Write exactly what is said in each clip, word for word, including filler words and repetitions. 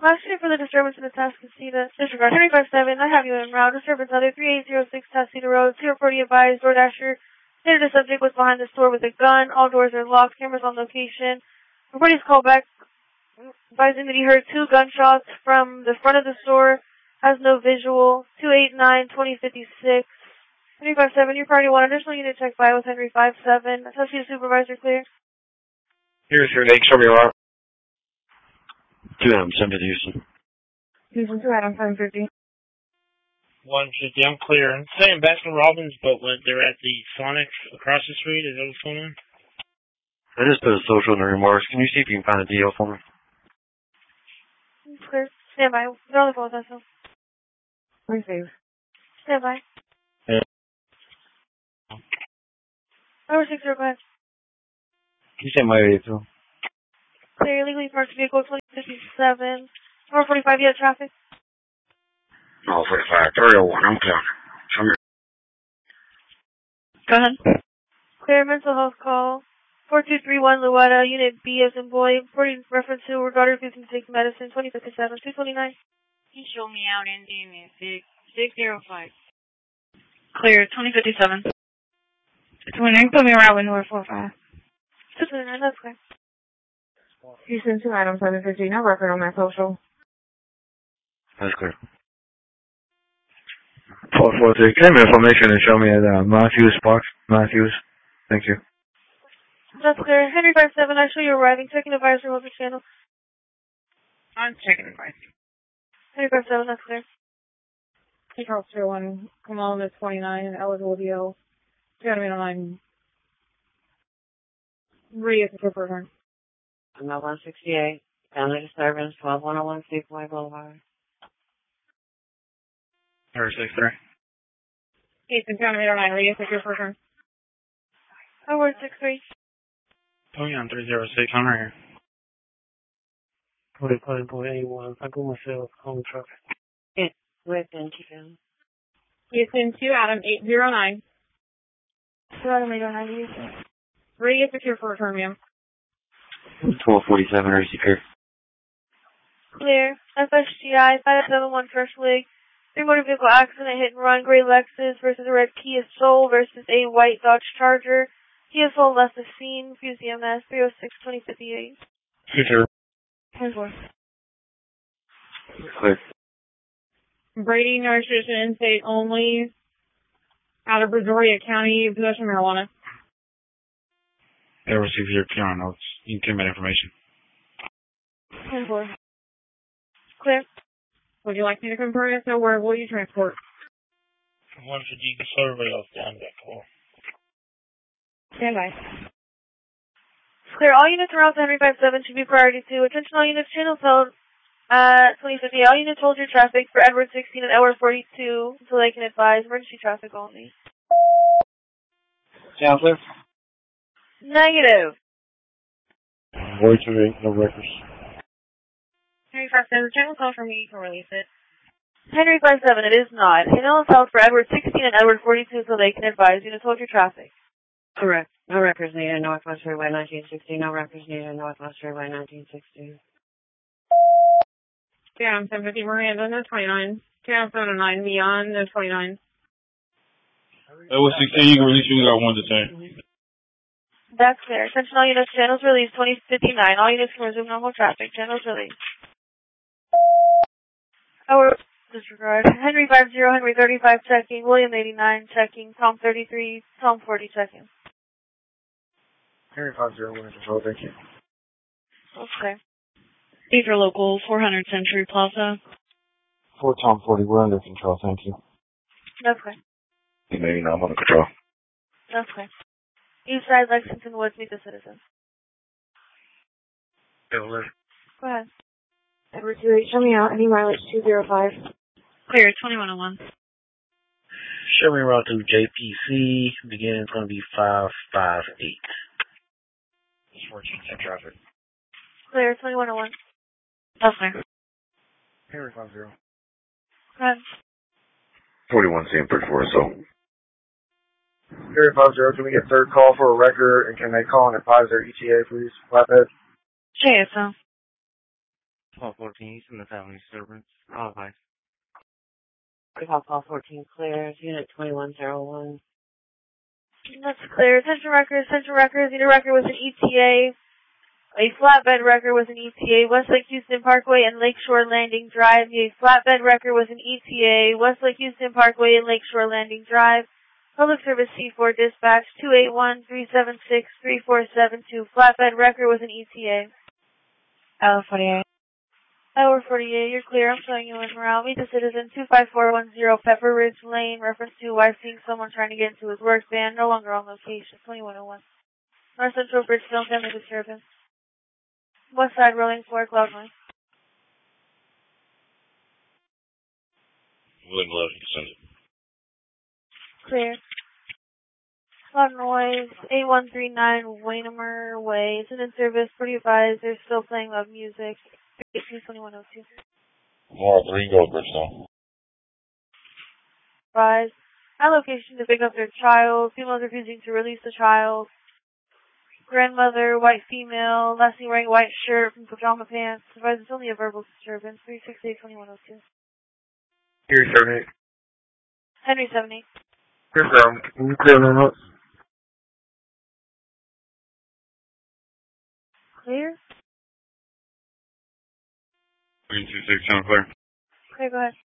Last year for the disturbance in the Tascasita. Disregard. Henry five seven, I have you en route. Disturbance other three eight zero six Tascasita Road. zero forty advised. DoorDasher. Stated the subject was behind the store with a gun. All doors are locked. Cameras on location. Reportees called back advising that he heard two gunshots from the front of the store. Has no visual. two eight nine, twenty fifty-six. Henry five seven, your party one. Additional unit check by with Henry five seven. Associate Supervisor clear. Here's your name. Show me around. two Adam, send it to Houston. Houston, two Adam, seven fifty. one fifty, I'm clear. I'm saying Baskin Robbins, but what, they're at the Sonic across the street. Is that what's going on? I just put a social in the remarks. Can you see if you can find a deal for me? Clear. Stand by. They're on the phone with us. Receive. Stand by. Yeah. Number six zero five. Can you say my area too? Clear. Illegally parked vehicle twenty fifty-seven. Number forty-five, you have traffic? Oh, forty-five, three oh one, I'm clear. Show me. Go ahead. Clear mental health call. four two three one Luetta, Unit B as in boy. Reporting reference to her daughter who can take medicine, twenty fifty-seven, two twenty-nine. You show me out in D M six six zero five. Clear, twenty fifty-seven. twenty-nine, put me around with number four five. two twenty-nine, that's clear. Houston, two items, seven fifty. No record on that social. That's clear. four four three, claim information and show me at uh, Matthews Park. Matthews. Thank you. That's clear. Henry five seven, I show you arriving. Checking advisor, hold the channel. I'm checking advisor. Henry five seven, that's clear. Take off zero one, come on to twenty-nine, eligible deal. two nine. Read the trip return. I'm at one sixty-eight. Family disturbance, twelve one oh one Sequoia Boulevard. Or six three. Houston, two nine, read the trip return. Howard six three. Oh yeah, I'm three zero six. I'm right here. forty-five point eight one. I go myself home traffic. It's within two. Houston, two Adam, eight zero nine. two Adam, eight oh nine, Houston. Read the trip return, ma'am. twelve forty-seven, R C clear. Clear. F S G I, five seven one First League. Three motor vehicle accident, hit and run, gray Lexus versus a red Kia Soul versus a white Dodge Charger. Kia Soul left the scene. Fuse E M S, three oh six, twenty fifty-eight. Future. ten four. Clear. Brady, no restriction, in-state only. Out of Brazoria County, possession of marijuana. Yeah, receive your P R notes. You can give me that information. ten four. Clear. Would you like me to confirm it? So where will you transport? one fifty, you can slow everybody else down that call. Stand by. Clear. All units around Henry five seven should be priority two. Attention all units, channels held at twenty fifty. All units hold your traffic for Edward sixteen and Edward forty-two until they can advise. Emergency traffic only. Sound clear? Negative. Word to me, no records. Henry five seven, channel call for me, you can release it. Henry five seven, it is not. Channel is held for Edward sixteen and Edward forty-two until they can advise. Units hold your traffic. Correct. No records needed. Northwest Freeway nineteen sixty. No records needed. Northwest Freeway nineteen sixty. Yeah, I'm seven fifty Miranda, no twenty-nine. Yeah, I'm seven nine beyond, no twenty-nine. Edward sixteen, you can release you got one to ten. That's clear. Attention all units, channels released twenty fifty-nine. All units can resume normal traffic. Channels released. Our disregard. Henry five zero, Henry thirty-five checking. William eighty-nine checking. Tom thirty-three, Tom forty checking. Henry five zero, one control, thank you. Okay. These are local, four hundred Century Plaza. four Tom forty, we're under control, thank you. That's clear. Maybe not, I'm under control. That's clear. East side, Lexington Woods, meet the citizens. Go ahead. Edward two eight, show me out. Any mileage two zero five. Clear, twenty-one oh one. Show me around to J P C. Beginning is going to be five five eight. fourteen ten traffic. Clear, twenty-one oh one. That's clear. Henry five zero. Go ahead. forty-one C M thirty-four, so. Henry five zero, can we get third call for a record, and can they call and advise their E T A, please? Flatbed. J S O. Call fourteen, Houston, the family disturbance. All advice. Call call fourteen clear. Unit twenty-one oh one. That's clear. Central Records, Central Records, need a record with an E T A. A flatbed record with an E T A, Westlake Houston Parkway and Lakeshore Landing Drive. A flatbed record with an E T A, Westlake Houston Parkway and Lakeshore Landing Drive. Public Service C four Dispatch, two eight one, three seven six, three four seven two. Flatbed record with an E T A. L forty-eight. L forty-eight, you're clear. I'm showing you in morale. Meet the citizen, two five four one zero Pepper Ridge Lane. Reference to wife seeing someone trying to get into his work van. No longer on location. twenty-one oh one. North Central Bridgestone family disturbance. West side rolling floor, cloud noise. William eleven, you send it. Clear. Cloud noise, eight one three nine Waynemer Way. It's in service. Pretty advised. They're still playing loud music. eighteen twenty-one oh two. More three, go Bridgestone. Advised. At location to pick up their child. Females refusing to release the child. Grandmother, white female, last seen wearing white shirt and pajama pants. Advised it's only a verbal disturbance. three six eight, twenty-one oh two. Here, seven eight. Henry seven eight. Here, seven. Can you clear that up? Clear? Green two six, seven clear. Clear, go ahead.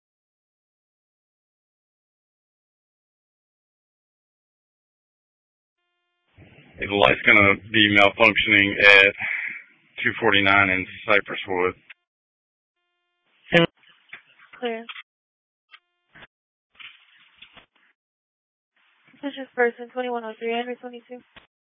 The light's going to be malfunctioning at two forty-nine in Cypress Wood. Clear. Suspicious person, twenty-one oh three, Henry twenty-two.